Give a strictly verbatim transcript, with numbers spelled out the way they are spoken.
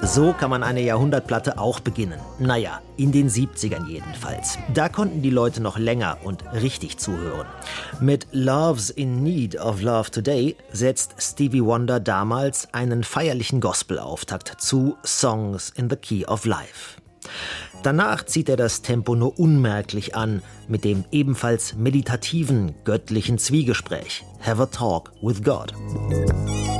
So kann man eine Jahrhundertplatte auch beginnen. Naja, in den siebzigern jedenfalls. Da konnten die Leute noch länger und richtig zuhören. Mit Love's in Need of Love Today setzt Stevie Wonder damals einen feierlichen Gospel-Auftakt zu Songs in the Key of Life. Danach zieht er das Tempo nur unmerklich an mit dem ebenfalls meditativen, göttlichen Zwiegespräch Have a Talk with God.